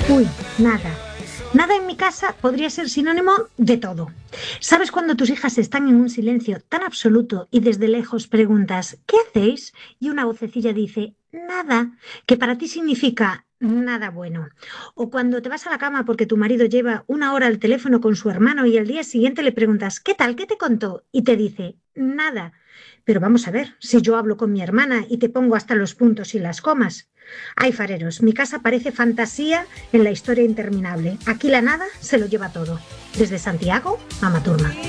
Uy, nada. Nada en mi casa podría ser sinónimo de todo. ¿Sabes cuando tus hijas están en un silencio tan absoluto y desde lejos preguntas, ¿qué hacéis? Y una vocecilla dice, nada, que para ti significa nada bueno. O cuando te vas a la cama porque tu marido lleva una hora al teléfono con su hermano y al día siguiente le preguntas, ¿qué tal? ¿Qué te contó? Y te dice, nada. Pero vamos a ver, si yo hablo con mi hermana y te pongo hasta los puntos y las comas. Ay, fareros, mi casa parece fantasía en la historia interminable. Aquí la nada se lo lleva todo. Desde Santiago, Mama Turma.